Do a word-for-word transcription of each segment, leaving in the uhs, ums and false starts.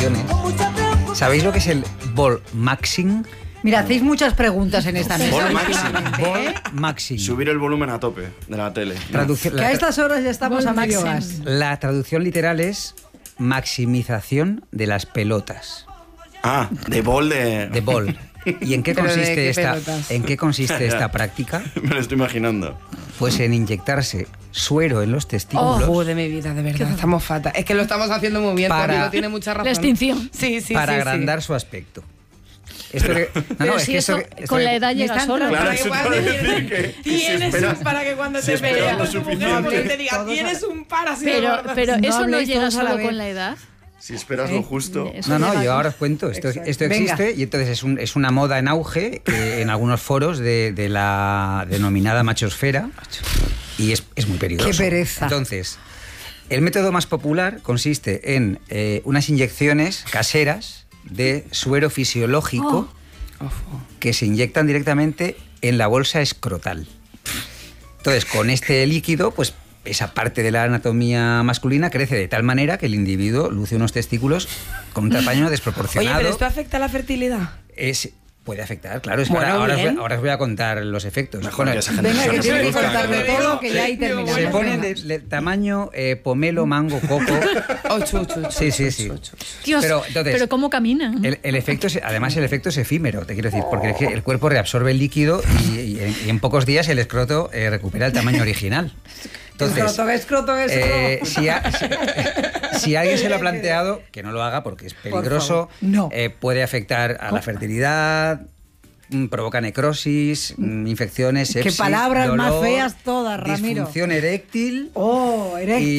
injecciones. ¿Sabéis lo que es el ball maxing? Mira, hacéis muchas preguntas en esta mesa. Ball maxing. Ball maxing. Subir el volumen a tope de la tele. Traducción- Que a estas horas ya estamos a Maxim. medio gas. La traducción literal es maximización de las pelotas. Ah, de bol de... De ball. ¿Y en qué Pero ¿de consiste qué esta pelotas? en qué consiste esta práctica? Me lo estoy imaginando. Pues en inyectarse suero en los testículos Oh, de mi vida, de verdad, estamos fatal. Es que lo estamos haciendo muy bien, Para- Camilo tiene mucha razón. La extinción. Sí, sí, para sí, agrandar sí. su aspecto. Esto que, no, Pero no, es si que eso esto, esto con que- la edad Me llega están solo. Claro, Pero eso igual te iba a tienes- decir que- que si Tienes esperas- un para que cuando si te esperas veas lo tu mujer suficiente. te diga, Todos tienes a- un para así de Pero, gordo. pero No eso no habléis llega todos a la solo vez. con la edad. Si esperas ¿Eh? lo justo. Eso No, no, llega yo solo. ahora os cuento. Esto, esto Venga. existe y entonces es, un, es una moda en auge que en algunos foros de, de la denominada machosfera y es, es muy peligroso. Qué pereza. Entonces, el método más popular consiste en eh, unas inyecciones caseras de suero fisiológico que se inyectan directamente en la bolsa escrotal. Entonces, con este líquido, pues esa parte de la anatomía masculina crece de tal manera que el individuo luce unos testículos con un tamaño Oye, desproporcionado. pero esto afecta a la fertilidad. Es, puede afectar, claro. Es que Bueno, ahora, ahora os bien. voy, ahora os voy a contar los efectos. Mejor Bueno, que esa gente Venga, se que tienes que reproduzca, contarme claro. todo, que ya ahí terminamos. se pone Venga. de, de tamaño eh, pomelo, mango, coco. Ocho, ocho, ocho. Sí, sí, sí. Dios, Pero, pero, entonces, ¿cómo caminan? El, el efecto es, además el efecto es efímero, te quiero decir, porque es que el cuerpo reabsorbe el líquido y, y en, y en pocos días el escroto eh, recupera el tamaño original. Entonces, Escroto, escroto, escroto. eh, si, a- si- si alguien se lo ha planteado, que no lo haga porque es peligroso, favor. No. eh, puede afectar a la fertilidad, mm, provoca necrosis, mm, infecciones, Qué sepsis, palabras más dolor, feas todas, Ramiro. disfunción eréctil. Oh, eréctil.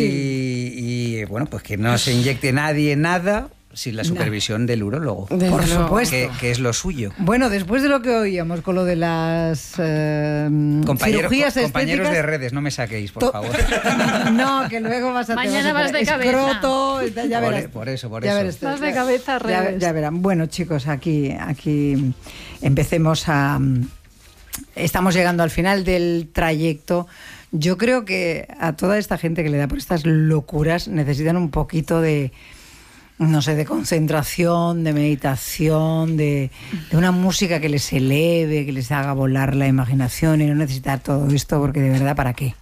Y, y, bueno, pues que no se inyecte nadie nada sin la supervisión del urólogo. Desde Por luego. supuesto. Que, que es lo suyo. Bueno, después de lo que oíamos con lo de las eh, Compañeros, cirugías co- compañeros estéticas... de redes, no me saquéis, por to- favor. No, que luego vas a... te Mañana vas a vas de enterar. cabeza. Escroto, ya Por- verás. por eso, por Ya eso. verás tú. Vas de Ya- cabeza al ya, revés. ya verán. Bueno, chicos, aquí, aquí empecemos a... Estamos llegando al final del trayecto. Yo creo que a toda esta gente que le da por estas locuras necesitan un poquito de... no sé, de concentración, de meditación, de, de una música que les eleve, que les haga volar la imaginación y no necesitar todo esto, porque de verdad, ¿para qué?